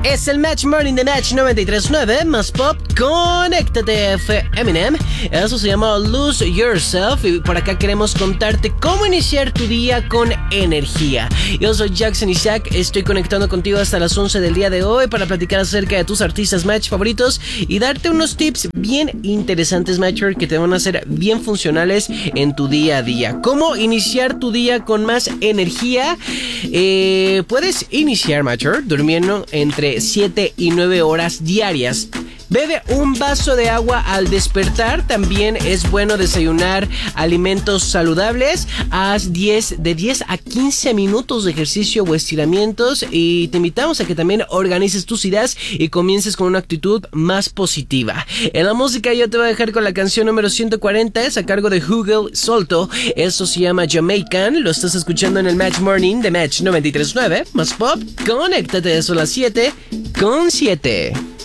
Es el Match Morning de Match 93.9, más pop, conéctate, fue Eminem. Eso se llama Lose Yourself. Y por acá queremos contarte cómo iniciar tu día con energía. Yo soy Jackson Isaac, estoy conectando contigo hasta las 11 del día de hoy para platicar acerca de tus artistas Match favoritos y darte unos tips bien interesantes, Matcher, que te van a ser bien funcionales en tu día a día. ¿Cómo iniciar tu día con más energía? Puedes iniciar, Matcher, durmiendo entre 7 y 9 horas diarias. Bebe un vaso de agua al despertar. También es bueno desayunar alimentos saludables. Haz de 10 a 15 minutos de ejercicio o estiramientos. Y te invitamos a que también organices tus ideas y comiences con una actitud más positiva. En la música yo te voy a dejar con la canción número 140. Es a cargo de Hugo Solto. Eso se llama Jamaican. Lo estás escuchando en el Match Morning de Match 93.9. Más pop, conéctate. Son las 7:07.